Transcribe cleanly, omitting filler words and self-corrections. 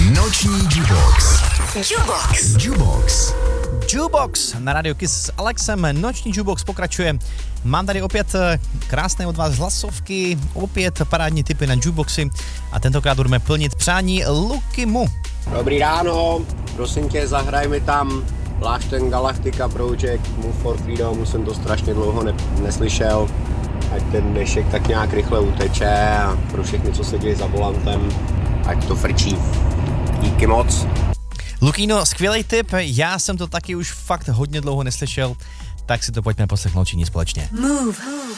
Noční Jubox. Jubox na Radio Kiss s Alexem. Noční Jubox pokračuje. Mám tady opět krásné od vás hlasovky, opět parádní tipy na Juboxy a tentokrát budeme plnit přání Lukimu. Dobrý ráno, prosím tě, zahraj mi tam Last and Galactica Project, Move for Freedom, už jsem to strašně dlouho neslyšel, ať ten dnešek tak nějak rychle uteče a pro všechny, co se děje za volantem, ať to frčí. Díky moc. Lukino, skvělý tip, já jsem to taky už fakt hodně dlouho neslyšel, tak si to pojďme poslechnout všichni společně. Move.